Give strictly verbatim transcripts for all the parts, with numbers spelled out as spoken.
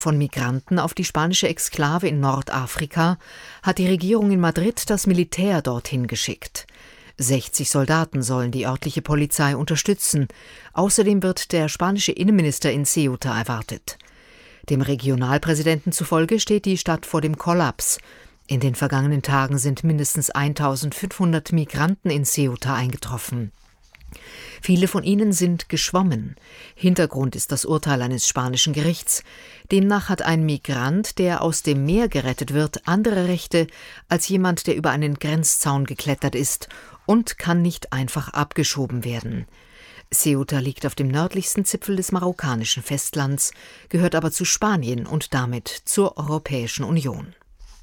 von Migranten auf die spanische Exklave in Nordafrika hat die Regierung in Madrid das Militär dorthin geschickt. sechzig Soldaten sollen die örtliche Polizei unterstützen. Außerdem wird der spanische Innenminister in Ceuta erwartet. Dem Regionalpräsidenten zufolge steht die Stadt vor dem Kollaps. In den vergangenen Tagen sind mindestens eintausendfünfhundert Migranten in Ceuta eingetroffen. Viele von ihnen sind geschwommen. Hintergrund ist das Urteil eines spanischen Gerichts. Demnach hat ein Migrant, der aus dem Meer gerettet wird, andere Rechte als jemand, der über einen Grenzzaun geklettert ist und kann nicht einfach abgeschoben werden. Ceuta liegt auf dem nördlichsten Zipfel des marokkanischen Festlands, gehört aber zu Spanien und damit zur Europäischen Union.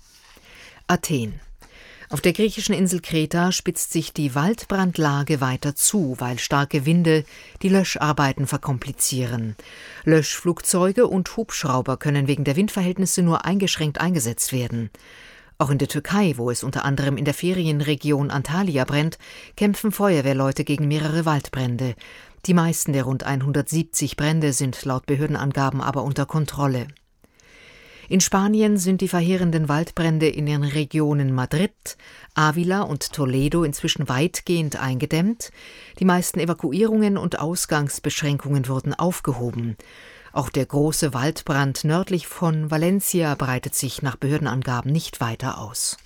Athen. Auf der griechischen Insel Kreta spitzt sich die Waldbrandlage weiter zu, weil starke Winde die Löscharbeiten verkomplizieren. Löschflugzeuge und Hubschrauber können wegen der Windverhältnisse nur eingeschränkt eingesetzt werden. Auch in der Türkei, wo es unter anderem in der Ferienregion Antalya brennt, kämpfen Feuerwehrleute gegen mehrere Waldbrände. Die meisten der rund hundertsiebzig Brände sind laut Behördenangaben aber unter Kontrolle. In Spanien sind die verheerenden Waldbrände in den Regionen Madrid, Ávila und Toledo inzwischen weitgehend eingedämmt. Die meisten Evakuierungen und Ausgangsbeschränkungen wurden aufgehoben. Auch der große Waldbrand nördlich von Valencia breitet sich nach Behördenangaben nicht weiter aus.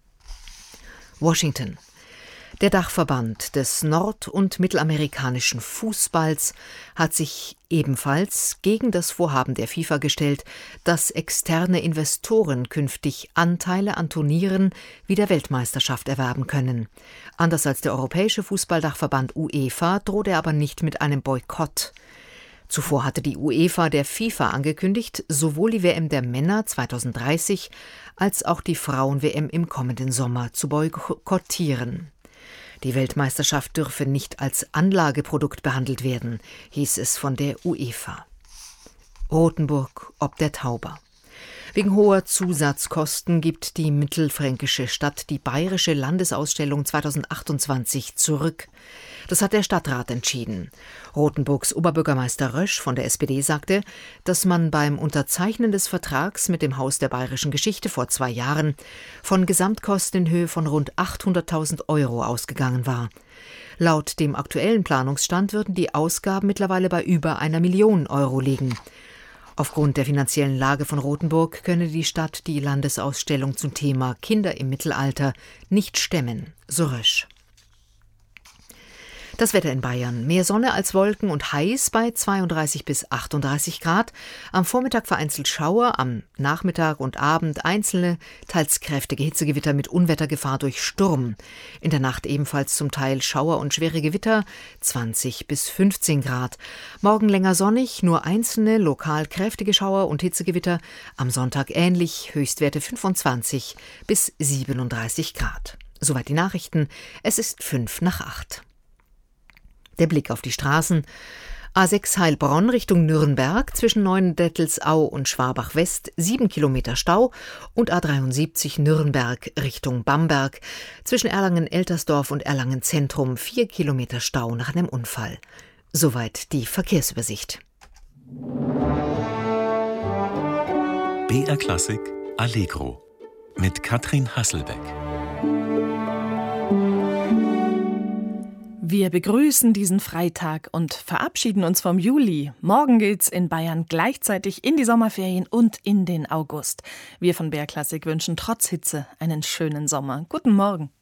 Washington. Der Dachverband des nord- und mittelamerikanischen Fußballs hat sich ebenfalls gegen das Vorhaben der FIFA gestellt, dass externe Investoren künftig Anteile an Turnieren wie der Weltmeisterschaft erwerben können. Anders als der Europäische Fußballdachverband UEFA droht er aber nicht mit einem Boykott. Zuvor hatte die UEFA der FIFA angekündigt, sowohl die W M der Männer zweitausenddreißig als auch die Frauen-W M im kommenden Sommer zu boykottieren. Die Weltmeisterschaft dürfe nicht als Anlageprodukt behandelt werden, hieß es von der UEFA. Rothenburg ob der Tauber. Wegen hoher Zusatzkosten gibt die mittelfränkische Stadt die Bayerische Landesausstellung zweitausendachtundzwanzig zurück. Das hat der Stadtrat entschieden. Rothenburgs Oberbürgermeister Rösch von der S P D sagte, dass man beim Unterzeichnen des Vertrags mit dem Haus der bayerischen Geschichte vor zwei Jahren von Gesamtkosten in Höhe von rund achthunderttausend Euro ausgegangen war. Laut dem aktuellen Planungsstand würden die Ausgaben mittlerweile bei über einer Million Euro liegen. Aufgrund der finanziellen Lage von Rothenburg könne die Stadt die Landesausstellung zum Thema Kinder im Mittelalter nicht stemmen, so Rösch. Das Wetter in Bayern. Mehr Sonne als Wolken und heiß bei zweiunddreißig bis achtunddreißig Grad. Am Vormittag vereinzelt Schauer, am Nachmittag und Abend einzelne, teils kräftige Hitzegewitter mit Unwettergefahr durch Sturm. In der Nacht ebenfalls zum Teil Schauer und schwere Gewitter, zwanzig bis fünfzehn Grad. Morgen länger sonnig, nur einzelne, lokal kräftige Schauer und Hitzegewitter. Am Sonntag ähnlich, Höchstwerte fünfundzwanzig bis siebenunddreißig Grad. Soweit die Nachrichten. Es ist fünf nach acht. Der Blick auf die Straßen. A sechs Heilbronn Richtung Nürnberg zwischen Neuendettelsau und Schwabach West sieben Kilometer Stau und A dreiundsiebzig Nürnberg Richtung Bamberg zwischen Erlangen-Eltersdorf und Erlangen-Zentrum vier Kilometer Stau nach einem Unfall. Soweit die Verkehrsübersicht. B R Klassik Allegro mit Katrin Hasselbeck. Wir begrüßen diesen Freitag und verabschieden uns vom Juli. Morgen geht's in Bayern gleichzeitig in die Sommerferien und in den August. Wir von B R Klassik wünschen trotz Hitze einen schönen Sommer. Guten Morgen.